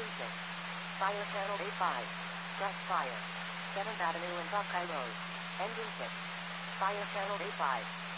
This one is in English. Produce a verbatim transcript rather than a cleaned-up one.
Engine six. Fire channel A five. Press fire. seventh Avenue and Buckeye Road. Engine six. Fire channel A five.